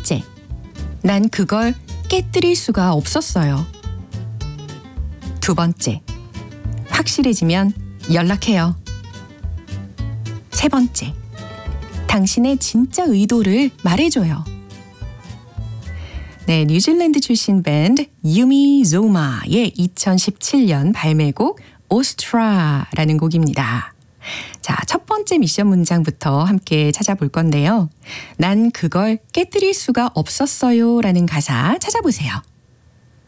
번째, 난 그걸 깨뜨릴 수가 없었어요. 두 번째, 확실해지면 연락해요. 세 번째, 당신의 진짜 의도를 말해줘요. 네, 뉴질랜드 출신 밴드 유미 조마의 2017년 발매곡 오스트라라는 곡입니다. 자, 첫 번째 미션 문장부터 함께 찾아볼 건데요. 난 그걸 깨뜨릴 수가 없었어요 라는 가사 찾아보세요.